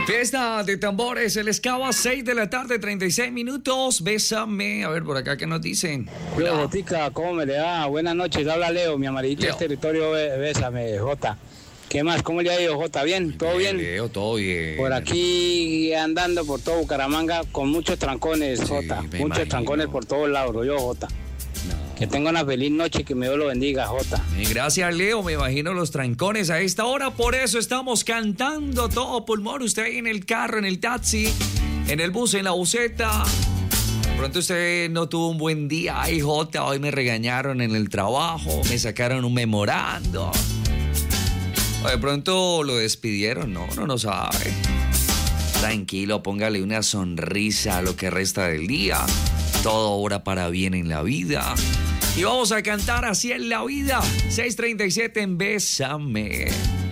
Fiesta de tambores, el Escava, 6 de la tarde, 36 minutos. Bésame. A ver, por acá, ¿qué nos dicen? Leo Jotica, ¿cómo me le va? Buenas noches, habla Leo, mi amarillito es territorio, bésame, Jota. ¿Qué más? ¿Cómo le ha ido, Jota? ¿Bien? ¿Todo bien? Leo, todo bien. Por aquí andando por todo Bucaramanga con muchos trancones, Sí, Jota. me Muchos imagino. trancones por todos lados, yo, Jota. Que tenga una feliz noche y que me Dios lo bendiga, Jota. Y gracias, Leo. Me imagino los trancones a esta hora. Por eso estamos cantando todo pulmón. Usted ahí en el carro, en el taxi, en el bus, en la buseta. De pronto usted no tuvo un buen día. Ay, Jota, hoy me regañaron en el trabajo. Me sacaron un memorando. O de pronto lo despidieron. No, uno no sabe. Tranquilo, póngale una sonrisa a lo que resta del día. Todo obra para bien en la vida. Y vamos a cantar así en la vida. 6:37 en Bésame.